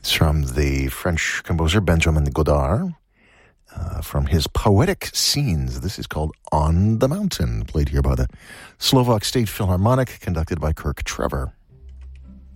It's from the French composer Benjamin Godard, from his Poetic Scenes. This is called On the Mountain, played here by the Slovak State Philharmonic, conducted by Kirk Trevor.